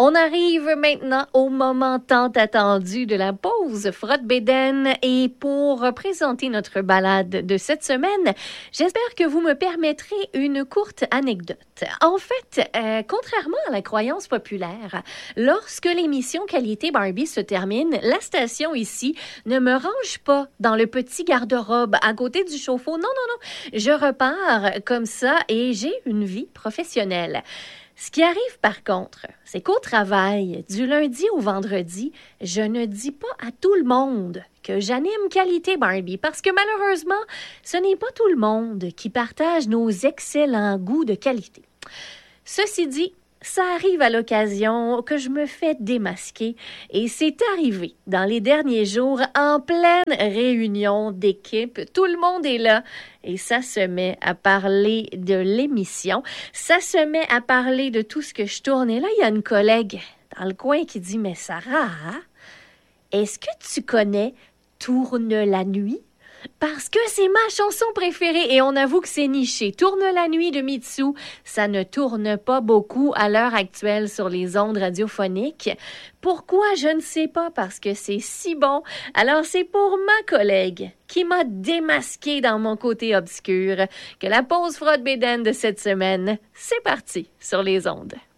On arrive maintenant au moment tant attendu de la pause frotte-bédaine et pour présenter notre balade de cette semaine, j'espère que vous me permettrez une courte anecdote. En fait, contrairement à la croyance populaire, lorsque l'émission Qualité Barbie se termine, la station ici ne me range pas dans le petit garde-robe à côté du chauffe-eau. Non, non, non. Je repars comme ça et j'ai une vie professionnelle. Ce qui arrive par contre, c'est qu'au travail, du lundi au vendredi, je ne dis pas à tout le monde que j'anime Qualité Barbie parce que malheureusement, ce n'est pas tout le monde qui partage nos excellents goûts de qualité. Ceci dit, ça arrive à l'occasion que je me fais démasquer et c'est arrivé dans les derniers jours en pleine réunion d'équipe. Tout le monde est là et ça se met à parler de l'émission. Ça se met à parler de tout ce que je tourne. Et là, il y a une collègue dans le coin qui dit « Mais Sarah, est-ce que tu connais Tourne la nuit? » Parce que c'est ma chanson préférée et on avoue que c'est niché. Tourne la nuit de Mitsu, ça ne tourne pas beaucoup à l'heure actuelle sur les ondes radiophoniques. Pourquoi? Je ne sais pas, parce que c'est si bon. Alors c'est pour ma collègue qui m'a démasqué dans mon côté obscur que la pause frotte-bédaine de cette semaine, c'est parti sur les ondes.